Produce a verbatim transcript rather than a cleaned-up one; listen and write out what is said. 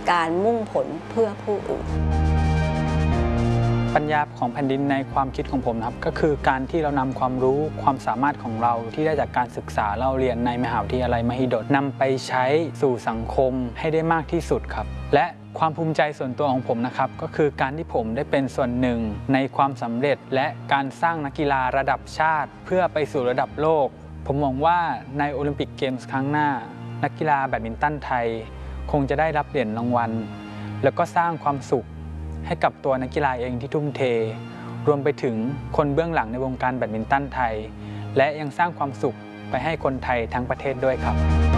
การมุ่งผลเพื่อผู้อื่นปัญญาของแผ่นดินในความคิดของผมนะครับก็คือการที่เรานำความรู้ความสามารถของเราที่ได้จากการศึกษาเล่าเรียนในมหาวิทยาลัยมหิดลนำไปใช้สู่สังคมให้ได้มากที่สุดครับและความภูมิใจส่วนตัวของผมนะครับก็คือการที่ผมได้เป็นส่วนหนึ่งในความสำเร็จและการสร้างนักกีฬาระดับชาติเพื่อไปสู่ระดับโลกผมมองว่าในโอลิมปิกเกมส์ครั้งหน้านักกีฬาแบดมินตันไทยคงจะได้รับเหรียญรางวัลแล้วก็สร้างความสุขให้กับตัวนักกีฬาเองที่ทุ่มเทรวมไปถึงคนเบื้องหลังในวงการแบดมินตันไทยและยังสร้างความสุขไปให้คนไทยทั้งประเทศด้วยครับ